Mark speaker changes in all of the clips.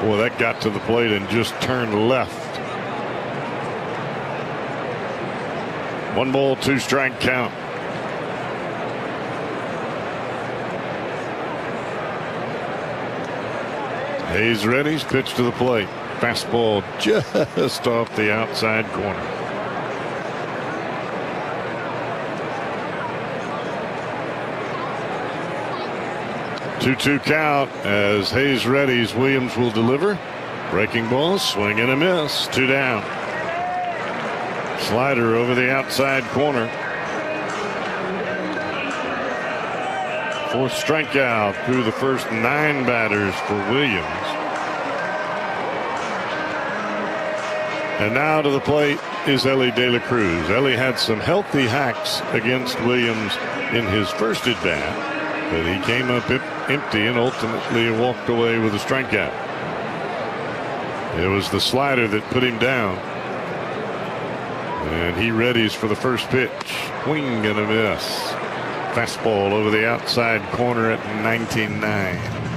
Speaker 1: Boy, that got to the plate and just turned left. 1 ball, 2 strike count. Hayes ready's pitch to the plate. Fastball just off the outside corner. Two count as Hayes readies. Williams will deliver. Breaking ball, swing and a miss. 2 down. Slider over the outside corner. 4th strikeout through the first 9 batters for Williams. And now to the plate is Elly De La Cruz. Elly had some healthy hacks against Williams in his first at bat, but he came up empty and ultimately walked away with a strikeout. It was the slider that put him down. And he readies for the first pitch. Swing and a miss. Fastball over the outside corner at 99.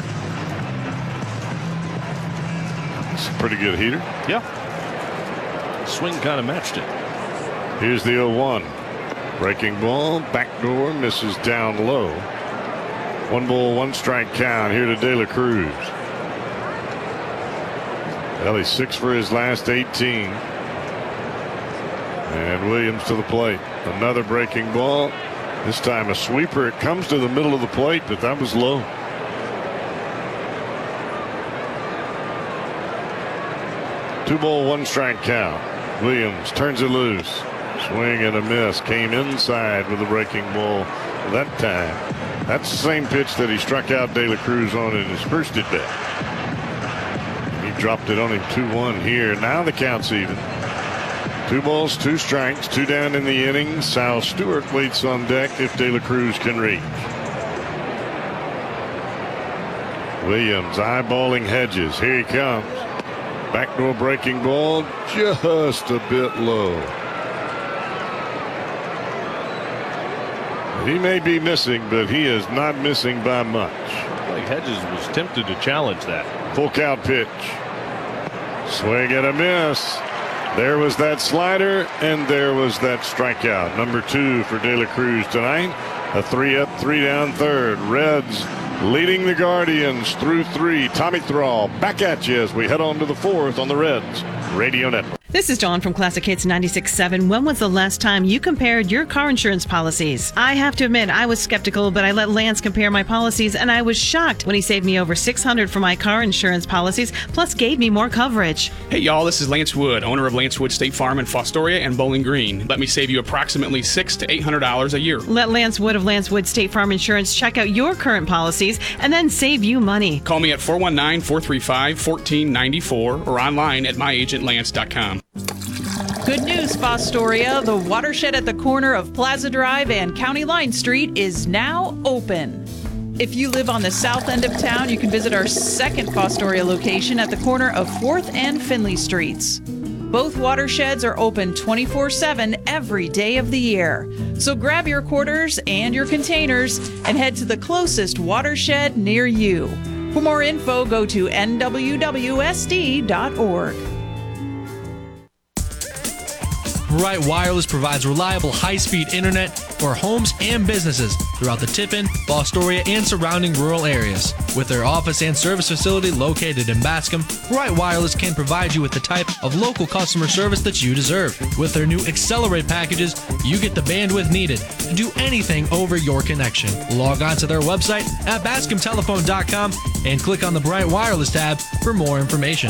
Speaker 1: It's a pretty good heater.
Speaker 2: Yeah. Swing kind of matched it.
Speaker 1: Here's the 0-1. Breaking ball. Backdoor misses down low. 1 ball, 1 strike count here to De La Cruz. He's 6 for his last 18. And Williams to the plate. Another breaking ball. This time a sweeper. It comes to the middle of the plate, but that was low. Two ball, 1 strike count. Williams turns it loose. Swing and a miss. Came inside with a breaking ball that time. That's the same pitch that he struck out De La Cruz on in his first at bat. He dropped it on him 2-1 here. Now the count's even. 2 balls, 2 strikes, 2 down in the inning. Sal Stewart waits on deck if De La Cruz can reach. Williams eyeballing Hedges. Here he comes. Backdoor breaking ball just a bit low. He may be missing, but he is not missing by much.
Speaker 2: Like Hedges was tempted to challenge that.
Speaker 1: Full count pitch. Swing and a miss. There was that slider, and there was that strikeout. Number 2 for De La Cruz tonight. A 3-up, 3-down third. Reds leading the Guardians through 3. Tommy Thrall back at you as we head on to the 4th on the Reds Radio Network.
Speaker 3: This is Dawn from Classic Hits 96.7. When was the last time you compared your car insurance policies? I have to admit, I was skeptical, but I let Lance compare my policies, and I was shocked when he saved me over $600 for my car insurance policies, plus gave me more coverage.
Speaker 4: Hey, y'all, this is Lance Wood, owner of Lance Wood State Farm in Fostoria and Bowling Green. Let me save you approximately $600 to $800 a year.
Speaker 3: Let Lance Wood of Lance Wood State Farm Insurance check out your current policies and then save you money.
Speaker 4: Call me at 419-435-1494 or online at myagentlance.com.
Speaker 5: Good news, Fostoria. The watershed at the corner of Plaza Drive and County Line Street is now open. If you live on the south end of town, you can visit our second Fostoria location at the corner of 4th and Finley Streets. Both watersheds are open 24/7 every day of the year. So grab your quarters and your containers and head to the closest watershed near you. For more info, go to nwwsd.org.
Speaker 6: Bright Wireless provides reliable high-speed internet for homes and businesses throughout the Tiffin, Fostoria, and surrounding rural areas. With their office and service facility located in Bascom, Bright Wireless can provide you with the type of local customer service that you deserve. With their new Accelerate packages, you get the bandwidth needed to do anything over your connection. Log on to their website at bascomtelephone.com and click on the Bright Wireless tab for more information.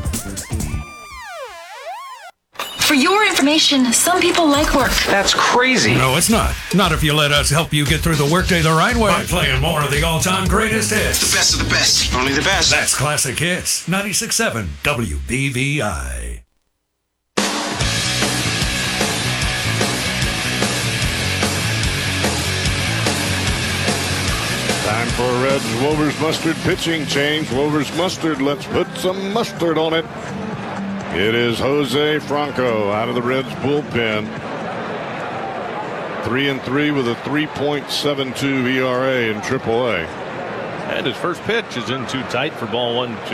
Speaker 7: For your information, some people like work.
Speaker 8: That's crazy.
Speaker 9: No, it's not. Not if you let us help you get through the workday the right way. By playing more of the all-time greatest hits.
Speaker 8: The best of the best. Only the best.
Speaker 9: That's Classic Hits. 96.7 WBVI.
Speaker 1: Time for a Reds Wolvers Mustard pitching change. Wolvers Mustard, let's put some mustard on it. It is Jose Franco out of the Reds bullpen. 3-3 with a 3.72 ERA in AAA.
Speaker 2: And his first pitch is in too tight for ball 1-2.